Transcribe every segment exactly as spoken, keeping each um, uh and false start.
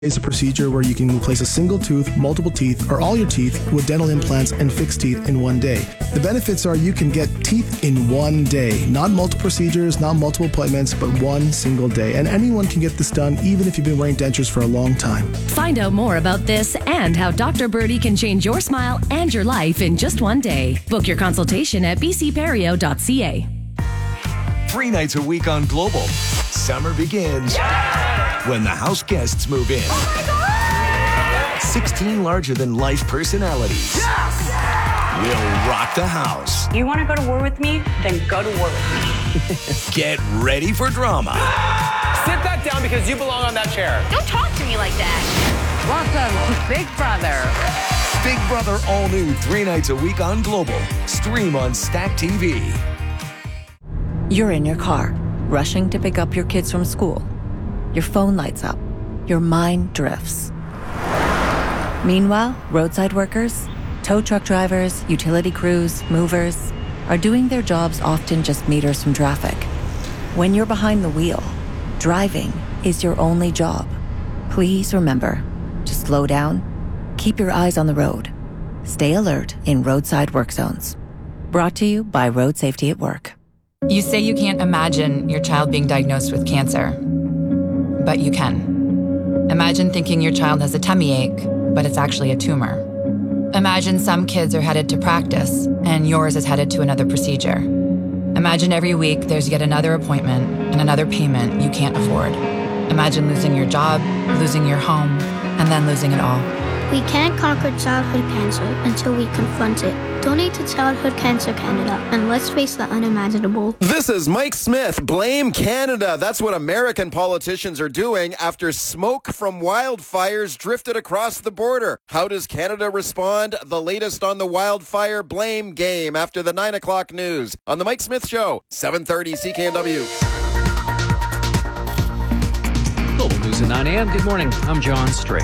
It's a procedure where you can replace a single tooth, multiple teeth, or all your teeth with dental implants and fixed teeth in one day. The benefits are you can get teeth in one day. Not multiple procedures, not multiple appointments, but one single day. And anyone can get this done even if you've been wearing dentures for a long time. Find out more about this and how Doctor Birdie can change your smile and your life in just one day. Book your consultation at b c perio dot c a. Three nights a week on Global. Summer begins yeah! when the house guests move in. Oh my God! sixteen larger-than-life personalities Yes! will rock the house. You want to go to war with me? Then go to war with me. Get ready for drama. Sit that down because you belong on that chair. Don't talk to me like that. Welcome to Big Brother. Big Brother all new three nights a week on Global. Stream on Stack T V. You're in your car, rushing to pick up your kids from school. Your phone lights up. Your mind drifts. Meanwhile, roadside workers, tow truck drivers, utility crews, movers are doing their jobs often just meters from traffic. When you're behind the wheel, driving is your only job. Please remember to slow down, keep your eyes on the road, stay alert in roadside work zones. Brought to you by Road Safety at Work. You say you can't imagine your child being diagnosed with cancer, but you can. Imagine thinking your child has a tummy ache, but it's actually a tumor. Imagine some kids are headed to practice, and yours is headed to another procedure. Imagine every week there's yet another appointment and another payment you can't afford. Imagine losing your job, losing your home, and then losing it all. We can't conquer childhood cancer until we confront it. Donate to Childhood Cancer Canada, and let's face the unimaginable. This is Mike Smith. Blame Canada. That's what American politicians are doing after smoke from wildfires drifted across the border. How does Canada respond? The latest on the wildfire blame game after the nine o'clock news on The Mike Smith Show, seven thirty C K N W. Global News at nine a.m. Good morning. I'm John Strait.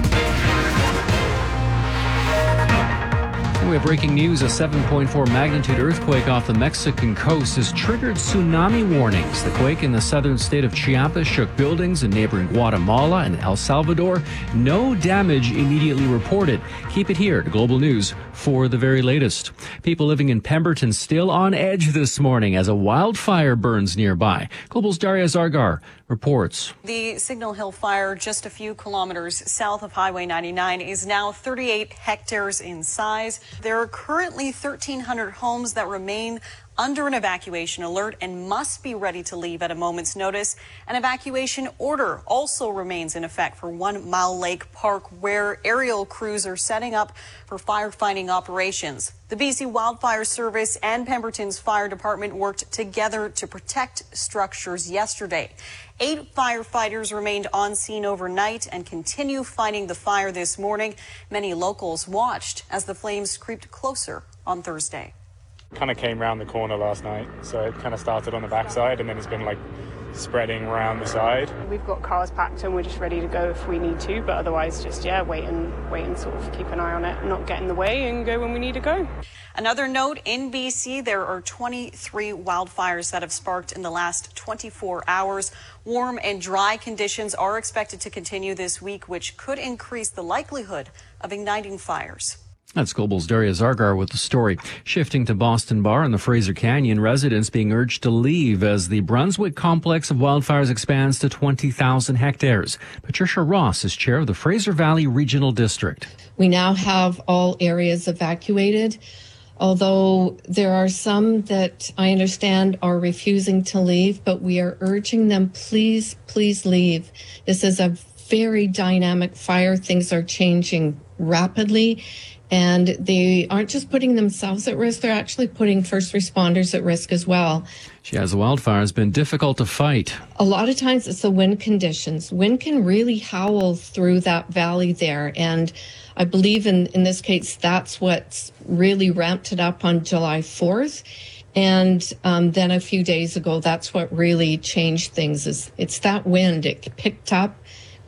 We have breaking news. A seven point four magnitude earthquake off the Mexican coast has triggered tsunami warnings. The quake in the southern state of Chiapas shook buildings in neighboring Guatemala and El Salvador. No damage immediately reported. Keep it here to Global News for the very latest. People living in Pemberton still on edge this morning as a wildfire burns nearby. Global's Daria Zargar reports. The Signal Hill fire, just a few kilometers south of Highway ninety-nine, is now thirty-eight hectares in size. There are currently thirteen hundred homes that remain under an evacuation alert and must be ready to leave at a moment's notice. An evacuation order also remains in effect for One Mile Lake Park, where aerial crews are setting up for firefighting operations. The B C Wildfire Service and Pemberton's fire department worked together to protect structures yesterday. Eight firefighters remained on scene overnight and continue fighting the fire this morning. Many locals watched as the flames creeped closer on Thursday. Kind of came around the corner last night, so it kind of started on the backside and then it's been like spreading around the side. We've got cars packed and we're just ready to go if we need to, but otherwise just, yeah, wait and wait and sort of keep an eye on it, not get in the way and go when we need to go. Another note, in B C, there are twenty-three wildfires that have sparked in the last twenty-four hours. Warm and dry conditions are expected to continue this week, which could increase the likelihood of igniting fires. That's Global's Daria Zargar with the story. Shifting to Boston Bar in the Fraser Canyon, residents being urged to leave as the Brunswick complex of wildfires expands to twenty thousand hectares. Patricia Ross is chair of the Fraser Valley Regional District. We now have all areas evacuated, although there are some that I understand are refusing to leave, but we are urging them, please, please leave. This is a very dynamic fire. Things are changing rapidly. And they aren't just putting themselves at risk, they're actually putting first responders at risk as well. She has the wildfire has been difficult to fight. A lot of times it's the wind conditions. Wind can really howl through that valley there. And I believe in, in this case, that's what's really ramped it up on July fourth. And um, then a few days ago, that's what really changed things. Is it's that wind. It picked up,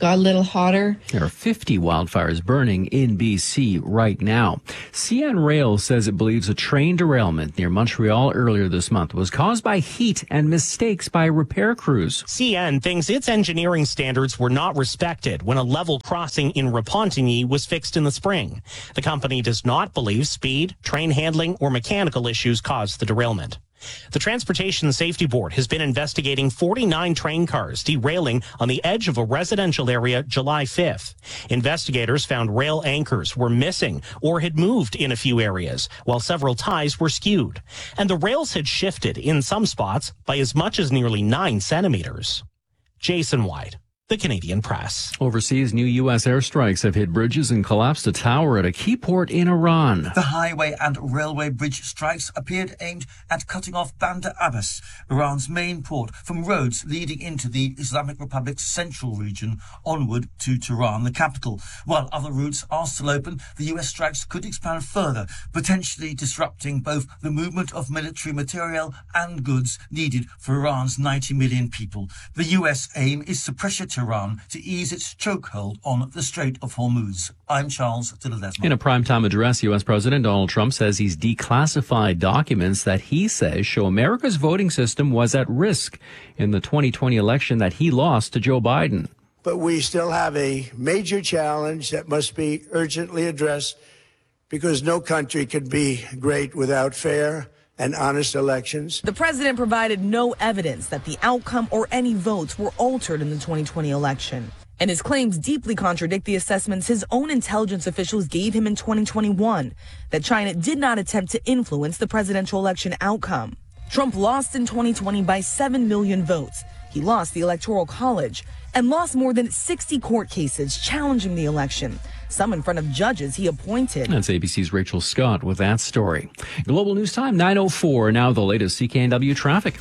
got a little hotter. There are fifty wildfires burning in B C right now. C N Rail says it believes a train derailment near Montreal earlier this month was caused by heat and mistakes by repair crews. C N thinks its engineering standards were not respected when a level crossing in Repentigny was fixed in the spring. The company does not believe speed, train handling, or mechanical issues caused the derailment. The Transportation Safety Board has been investigating forty-nine train cars derailing on the edge of a residential area July fifth. Investigators found rail anchors were missing or had moved in a few areas, while several ties were skewed. And the rails had shifted in some spots by as much as nearly nine centimeters. Jason White, The Canadian Press. Overseas, new U S airstrikes have hit bridges and collapsed a tower at a key port in Iran. The highway and railway bridge strikes appeared aimed at cutting off Bandar Abbas, Iran's main port, from roads leading into the Islamic Republic's central region onward to Tehran, the capital. While other routes are still open, the U S strikes could expand further, potentially disrupting both the movement of military material and goods needed for Iran's ninety million people. The U S aim is to pressure Iran to ease its chokehold on the Strait of Hormuz. I'm Charles de Ledesma. In a primetime address, U S President Donald Trump says he's declassified documents that he says show America's voting system was at risk in the twenty twenty election that he lost to Joe Biden. But we still have a major challenge that must be urgently addressed because no country could be great without fair and honest elections. The president provided no evidence that the outcome or any votes were altered in the twenty twenty election. And his claims deeply contradict the assessments his own intelligence officials gave him in twenty twenty-one, that China did not attempt to influence the presidential election outcome. Trump lost in twenty twenty by seven million votes. He lost the Electoral College and lost more than sixty court cases challenging the election, some in front of judges he appointed. That's A B C's Rachel Scott with that story. Global News Time, nine oh four. Now the latest C K N W traffic.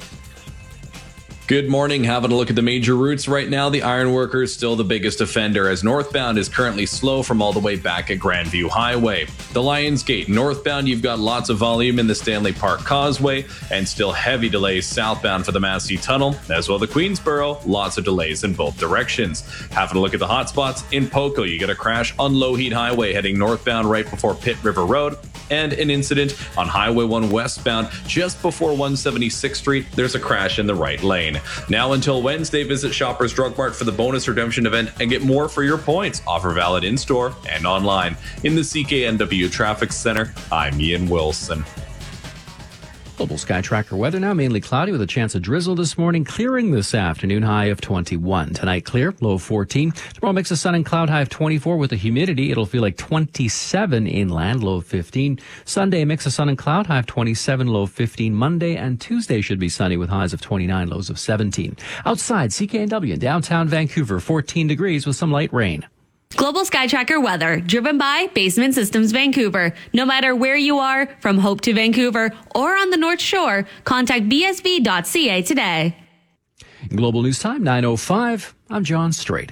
Good morning. Having a look at the major routes right now. The Ironworker is still the biggest offender, as northbound is currently slow from all the way back at Grandview Highway. The Lions Gate northbound, you've got lots of volume in the Stanley Park Causeway, and still heavy delays southbound for the Massey Tunnel, as well the Queensboro. Lots of delays in both directions. Having a look at the hot spots in Poco, you get a crash on Lougheed Highway heading northbound right before Pitt River Road, and an incident on Highway one westbound just before one seventy-sixth Street. There's a crash in the right lane. Now until Wednesday, visit Shoppers Drug Mart for the bonus redemption event and get more for your points. Offer valid in-store and online. In the C K N W Traffic Center, I'm Ian Wilson. Global Sky Tracker weather now mainly cloudy with a chance of drizzle this morning, clearing this afternoon, high of twenty-one. Tonight clear, low of fourteen. Tomorrow mix of sun and cloud, high of twenty-four. With the humidity, it'll feel like twenty-seven inland, low of fifteen. Sunday mix of sun and cloud, high of twenty-seven, low of fifteen. Monday and Tuesday should be sunny with highs of twenty-nine, lows of seventeen. Outside, C K N W in downtown Vancouver, fourteen degrees with some light rain. Global Sky Tracker weather, driven by Basement Systems Vancouver. No matter where you are, from Hope to Vancouver or on the North Shore, contact b s v dot c a today. Global News Time, nine oh five. I'm John Strait.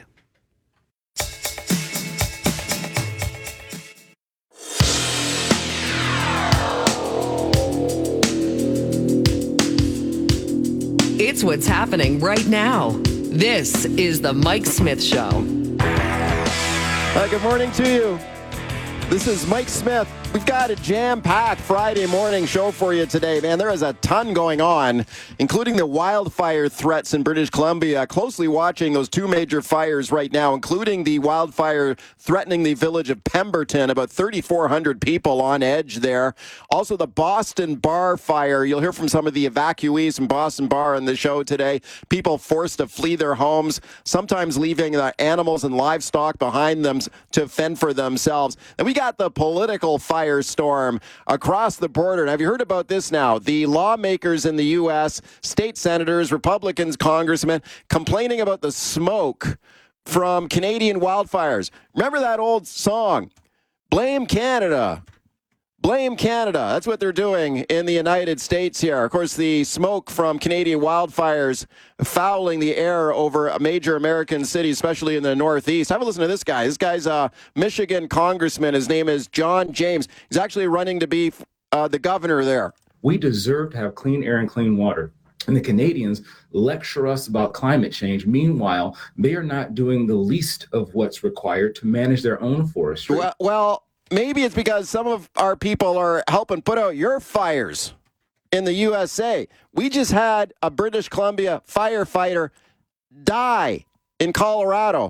It's what's happening right now. This is the Mike Smith Show. Uh, good morning to you. This is Mike Smith. We've got a jam-packed Friday morning show for you today, man. There is a ton going on, including the wildfire threats in British Columbia. Closely watching those two major fires right now, including the wildfire threatening the village of Pemberton. About thirty-four hundred people on edge there. Also, the Boston Bar fire. You'll hear from some of the evacuees from Boston Bar on the show today. People forced to flee their homes, sometimes leaving uh, animals and livestock behind them to fend for themselves. And we got the political fire firestorm across the border. And have you heard about this now? The lawmakers in the U S, state senators, Republicans, congressmen, complaining about the smoke from Canadian wildfires. Remember that old song, Blame Canada. Blame Canada. That's what they're doing in the United States here. Of course, the smoke from Canadian wildfires fouling the air over a major American city, especially in the Northeast. Have a listen to this guy. This guy's a Michigan congressman. His name is John James. He's actually running to be uh, the governor there. We deserve to have clean air and clean water. and the Canadians lecture us about climate change. Meanwhile, they are not doing the least of what's required to manage their own forestry. Well, well, maybe it's because some of our people are helping put out your fires in the U S A. We just had a British Columbia firefighter die in Colorado.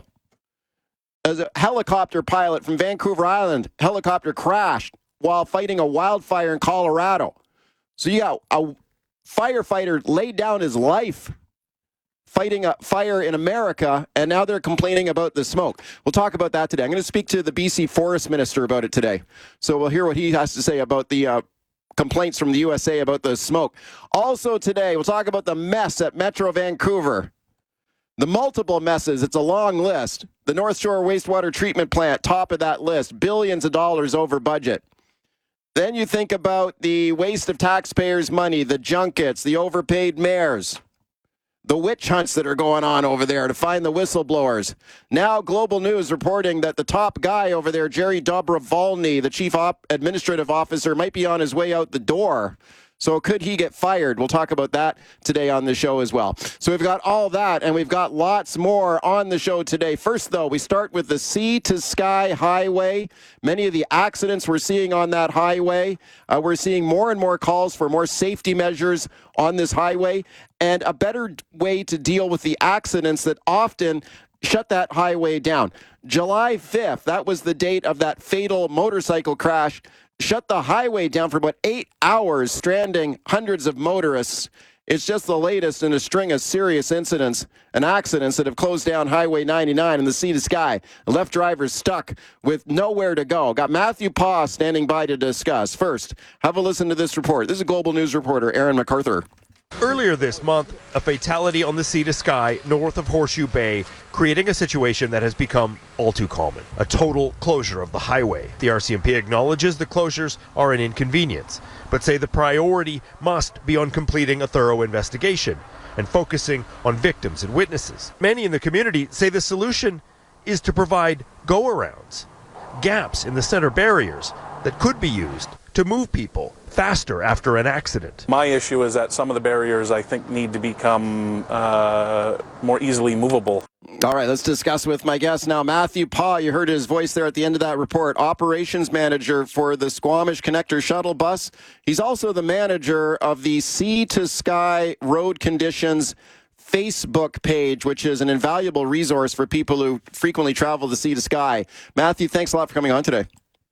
As a helicopter pilot from Vancouver Island, helicopter crashed while fighting a wildfire in Colorado. So you got a firefighter laid down his life fighting a fire in America, and now they're complaining about the smoke. We'll talk about that today. I'm going to speak to the B C Forest Minister about it today. So we'll hear what he has to say about the uh, complaints from the U S A about the smoke. Also today, we'll talk about the mess at Metro Vancouver. The multiple messes, it's a long list. The North Shore Wastewater Treatment Plant, top of that list, billions of dollars over budget. Then you think about the waste of taxpayers' money, the junkets, the overpaid mayors, the witch hunts that are going on over there to find the whistleblowers. Now Global News reporting that the top guy over there, Jerry Dobrovolny, the chief op- administrative officer, might be on his way out the door. So could he get fired? We'll talk about that today on the show as well. So we've got all that, and we've got lots more on the show today. First, though, we start with the Sea to Sky Highway. Many of the accidents we're seeing on that highway, uh, we're seeing more and more calls for more safety measures on this highway and a better way to deal with the accidents that often shut that highway down. July fifth, that was the date of that fatal motorcycle crash, shut the highway down for about eight hours, stranding hundreds of motorists. It's just the latest in a string of serious incidents and accidents that have closed down Highway ninety-nine in the Sea to Sky. Left drivers stuck with nowhere to go. Got Matthew Paw standing by to discuss. First, have a listen to this report. This is Global News reporter Aaron MacArthur. Earlier this month, a fatality on the Sea to Sky north of Horseshoe Bay, creating a situation that has become all too common. A total closure of the highway. The R C M P acknowledges the closures are an inconvenience, but say the priority must be on completing a thorough investigation and focusing on victims and witnesses. Many in the community say the solution is to provide go-arounds, gaps in the center barriers that could be used to move people faster after an accident. My issue is that some of the barriers, I think, need to become uh, more easily movable. All right, let's discuss with my guest now. Matthew Paw, you heard his voice there at the end of that report, operations manager for the Squamish Connector shuttle bus. He's also the manager of the Sea to Sky Road Conditions Facebook page, which is an invaluable resource for people who frequently travel the Sea to Sky. Matthew, thanks a lot for coming on today.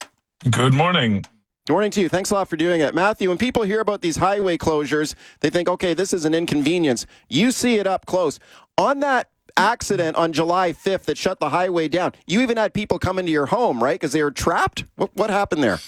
Good morning. Good morning to you. Thanks a lot for doing it. Matthew, when people hear about these highway closures, they think, okay, this is an inconvenience. You see it up close. On that accident on July fifth that shut the highway down, you even had people come into your home, right? Because they were trapped? What, what happened there?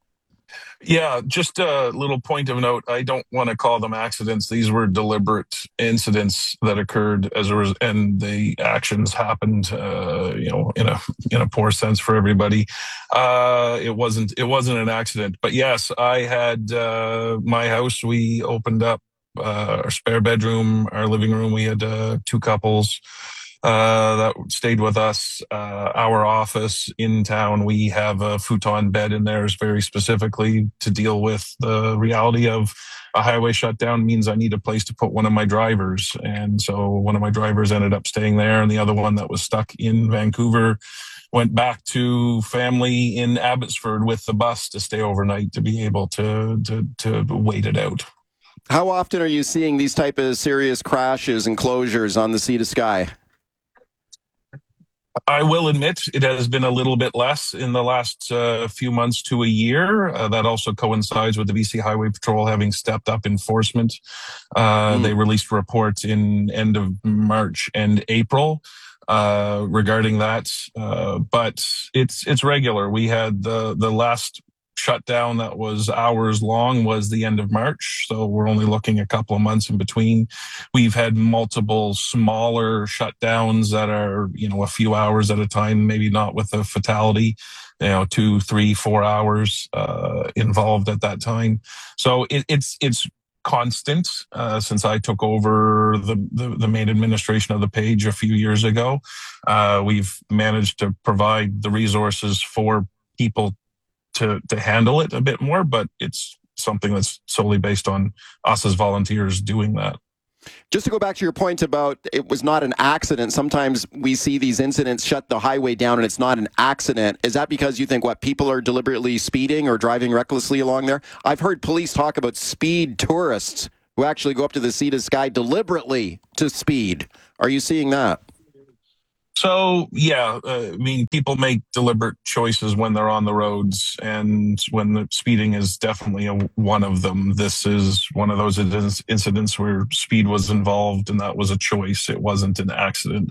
Yeah, just a little point of note. I don't want to call them accidents. These were deliberate incidents that occurred as a res- and the actions happened, uh, you know, in a in a poor sense for everybody. Uh, it wasn't it wasn't an accident, but yes, I had uh, my house. We opened up uh, our spare bedroom, our living room. We had uh, two couples uh, that stayed with us. Uh, our office in town, we have a futon bed in there very specifically to deal with the reality of a highway shutdown means I need a place to put one of my drivers. And so one of my drivers ended up staying there, and the other one that was stuck in Vancouver went back to family in Abbotsford with the bus to stay overnight to be able to to, to wait it out. How often are you seeing these type of serious crashes and closures on the Sea to Sky? I will admit it has been a little bit less in the last uh, few months to a year. Uh, that also coincides with the B C Highway Patrol having stepped up enforcement. Uh, mm. They released reports in end of March and April uh, regarding that. Uh, but it's it's regular. We had the the last shutdown that was hours long was the end of March. So we're only looking a couple of months in between. We've had multiple smaller shutdowns that are, you know, a few hours at a time, maybe not with a fatality, you know, two, three, four hours uh, involved at that time. So it, it's, it's constant uh, since I took over the, the, the main administration of the page a few years ago. Uh, we've managed to provide the resources for people to to handle it a bit more, but it's something that's solely based on us as volunteers doing that. Just to go back to your point about it was not an accident, sometimes we see these incidents shut the highway down and it's not an accident. Is that because you think, what, people are deliberately speeding or driving recklessly along there? I've heard police talk about speed tourists who actually go up to the Sea to Sky deliberately to speed. Are you seeing that? So, yeah, uh, I mean, people make deliberate choices when they're on the roads, and when the speeding is definitely a, one of them. This is one of those incidents where speed was involved, and that was a choice. It wasn't an accident.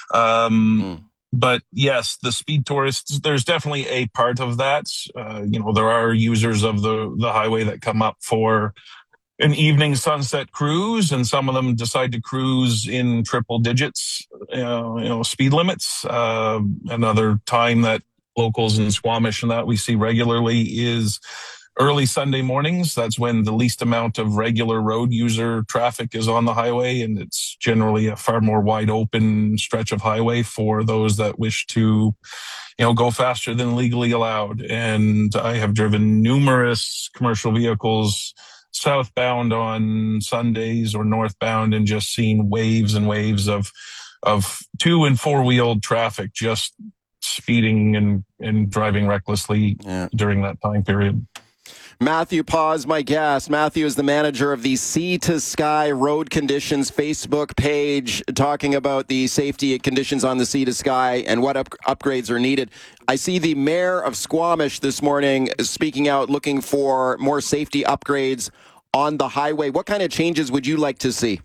Um, mm. But yes, the speed tourists, there's definitely a part of that. Uh, you know, there are users of the, the highway that come up for an evening sunset cruise, and some of them decide to cruise in triple digits, uh, you know, speed limits. Uh, another time that locals in Squamish and that we see regularly is early Sunday mornings. That's when the least amount of regular road user traffic is on the highway, and it's generally a far more wide open stretch of highway for those that wish to, you know, go faster than legally allowed. And I have driven numerous commercial vehicles southbound on Sundays or northbound and just seen waves and waves of of two and four wheeled traffic just speeding and, and driving recklessly yeah. during that time period. Matthew Paz, my guest. Matthew is the manager of the Sea to Sky Road Conditions Facebook page, talking about the safety conditions on the Sea to Sky and what up- upgrades are needed. I see the mayor of Squamish this morning speaking out, looking for more safety upgrades on the highway. What kind of changes would you like to see?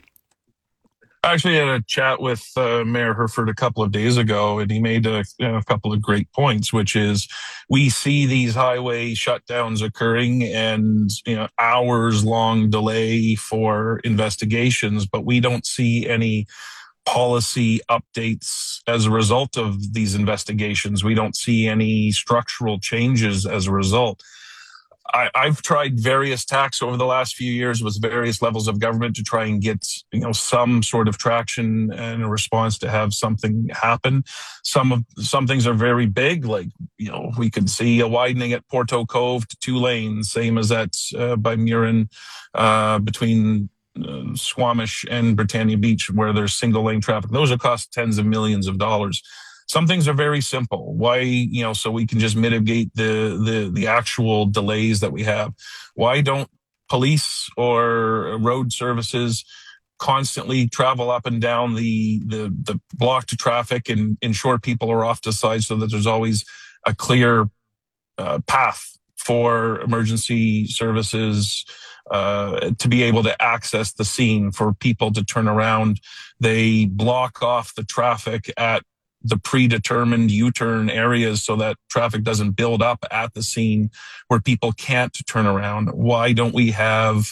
I actually had a chat with uh, Mayor Herford a couple of days ago, and he made a, a couple of great points, which is we see these highway shutdowns occurring and, you know, hours long delay for investigations, but we don't see any policy updates as a result of these investigations. We don't see any structural changes as a result. I, I've tried various tacks over the last few years with various levels of government to try and get, you know, some sort of traction and a response to have something happen. Some of some things are very big, like, you know, we could see a widening at Porto Cove to two lanes, same as at uh, by Murin, uh, between uh, Squamish and Britannia Beach, where there's single lane traffic. Those will cost tens of millions of dollars. Some things are very simple. Why, you know, so we can just mitigate the, the, the actual delays that we have. Why don't police or road services constantly travel up and down the, the, the blocked traffic and ensure people are off to the side so that there's always a clear uh, path for emergency services uh, to be able to access the scene, for people to turn around. They block off the traffic at the predetermined U-turn areas so that traffic doesn't build up at the scene where people can't turn around. Why don't we have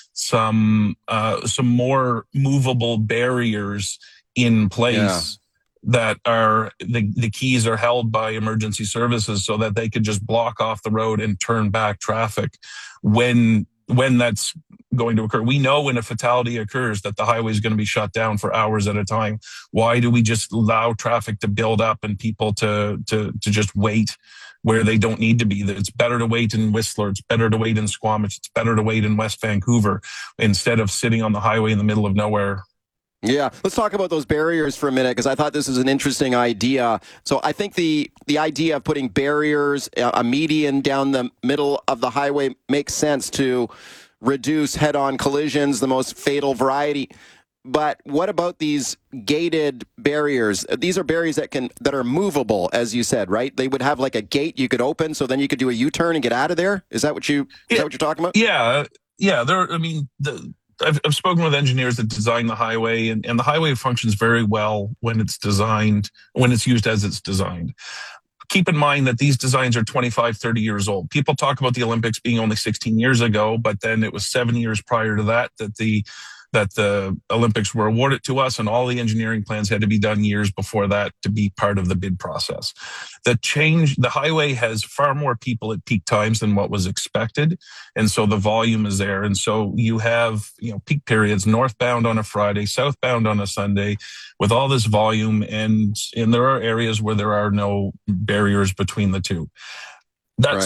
some uh, some more movable barriers in place yeah. that are the, the keys are held by emergency services so that they could just block off the road and turn back traffic when when that's going to occur? We know when a fatality occurs that the highway is going to be shut down for hours at a time. Why do we just allow traffic to build up and people to to to just wait where they don't need to be? It's better to wait in Whistler. It's better to wait in Squamish. It's better to wait in West Vancouver instead of sitting on the highway in the middle of nowhere. Yeah, let's talk about those barriers for a minute, because I thought this is an interesting idea. So I think the, the idea of putting barriers, a median down the middle of the highway, makes sense to reduce head-on collisions, the most fatal variety. But what about these gated barriers? These are barriers that can that are movable, as you said, right? They would have like a gate you could open, so then you could do a U-turn and get out of there. Is that what you? Is that what you're talking about? Yeah, yeah. There. I mean, the. I've, I've spoken with engineers that design the highway, and, and the highway functions very well when it's designed, when it's used as it's designed. Keep in mind that these designs are twenty-five, thirty years old. People talk about the Olympics being only sixteen years ago, but then it was seven years prior to that that the that the Olympics were awarded to us, and all the engineering plans had to be done years before that to be part of the bid process. The change, the highway has far more people at peak times than what was expected, and so the volume is there. And so you have, you know, peak periods, northbound on a Friday, southbound on a Sunday, with all this volume, and and there are areas where there are no barriers between the two. That's right. Not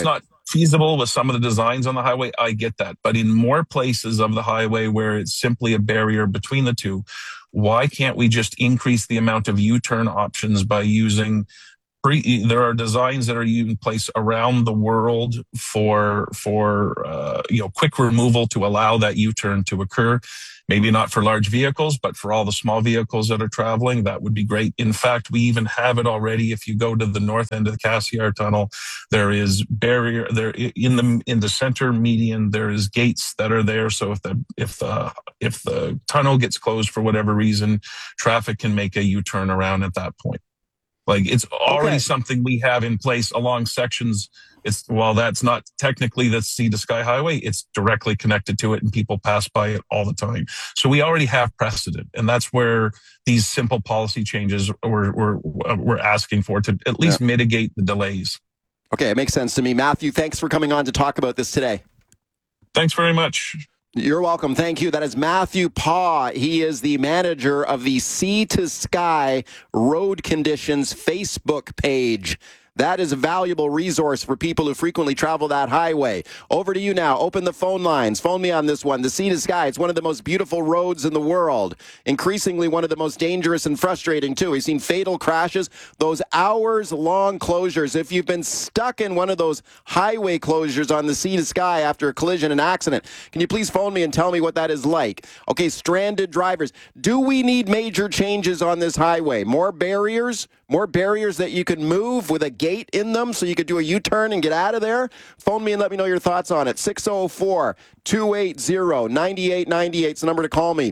feasible with some of the designs on the highway. I get that. But in more places of the highway where it's simply a barrier between the two, why can't we just increase the amount of U-turn options by using pre, there are designs that are in place around the world for, for uh, you know, quick removal to allow that U-turn to occur. Maybe not for large vehicles, but for all the small vehicles that are traveling, that would be great. In fact, we even have it already. If you go to the north end of the Cassiar Tunnel, there is barrier there in the in the center median. There is gates that are there, so if the if the if the tunnel gets closed for whatever reason, traffic can make a U-turn around at that point. Like, it's already okay. something we have in place along sections. It's, while that's not technically the Sea to Sky Highway, it's directly connected to it and people pass by it all the time. So we already have precedent, and that's where these simple policy changes we're, we're, we're asking for to at least yeah. mitigate the delays. Okay, it makes sense to me. Matthew, thanks for coming on to talk about this today. Thanks very much. You're welcome. Thank you. That is Matthew Paugh. He is the manager of the Sea to Sky Road Conditions Facebook page. That is a valuable resource for people who frequently travel that highway. Over to you now. Open the phone lines. Phone me on this one. The Sea to Sky, it's one of the most beautiful roads in the world. Increasingly one of the most dangerous and frustrating, too. We've seen fatal crashes, those hours-long closures. If you've been stuck in one of those highway closures on the Sea to Sky after a collision, an accident, can you please phone me and tell me what that is like? Okay, stranded drivers. Do we need major changes on this highway? More barriers? More barriers that you can move with a gate in them so you could do a U-turn and get out of there? Phone me and let me know your thoughts on it. six oh four, two eight zero, nine eight nine eight is the number to call me.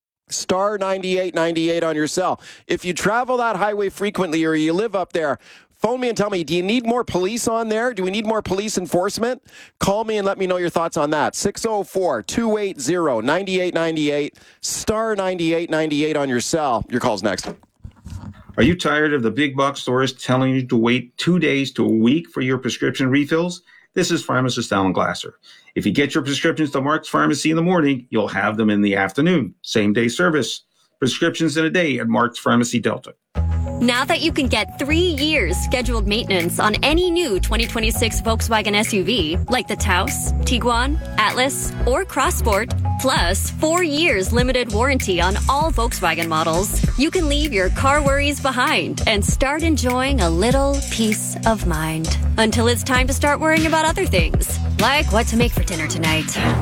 Star ninety-eight ninety-eight on your cell. If you travel that highway frequently or you live up there, phone me and tell me, do you need more police on there? Do we need more police enforcement? Call me and let me know your thoughts on that. six oh four, two eight zero, nine eight nine eight, star ninety-eight ninety-eight on your cell. Your call's next. Are you tired of the big box stores telling you to wait two days to a week for your prescription refills? This is pharmacist Alan Glasser. If you get your prescriptions to Mark's Pharmacy in the morning, you'll have them in the afternoon. Same day service. Prescriptions in a day at Mark's Pharmacy Delta. Now that you can get three years scheduled maintenance on any new twenty twenty-six Volkswagen S U V, like the Taos, Tiguan, Atlas, or Crossport, plus four years limited warranty on all Volkswagen models, you can leave your car worries behind and start enjoying a little peace of mind. Until it's time to start worrying about other things, like what to make for dinner tonight.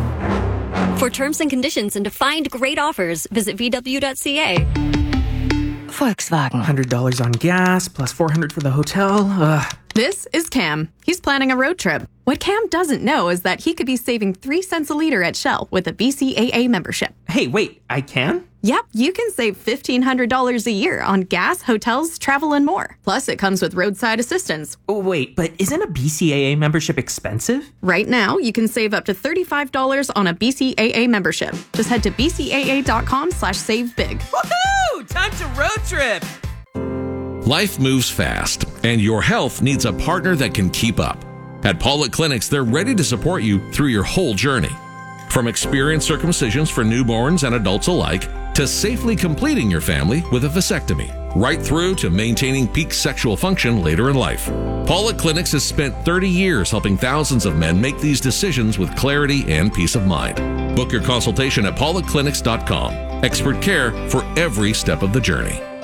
For terms and conditions and to find great offers, visit v w dot c a. Volkswagen. one hundred dollars on gas, plus four hundred dollars for the hotel. Ugh. This is Cam. He's planning a road trip. What Cam doesn't know is that he could be saving three cents a liter at Shell with a B C A A membership. Hey, wait, I can? Yep, you can save fifteen hundred dollars a year on gas, hotels, travel, and more. Plus, it comes with roadside assistance. Oh, wait, but isn't a B C A A membership expensive? Right now, you can save up to thirty-five dollars on a B C A A membership. Just head to b c a a dot com slash save big. Woohoo! Time to road trip! Life moves fast, and your health needs a partner that can keep up. At Pollock Clinics, they're ready to support you through your whole journey. From experienced circumcisions for newborns and adults alike, to safely completing your family with a vasectomy, right through to maintaining peak sexual function later in life. Pollock Clinics has spent thirty years helping thousands of men make these decisions with clarity and peace of mind. Book your consultation at pollock clinics dot com. Expert care for every step of the journey.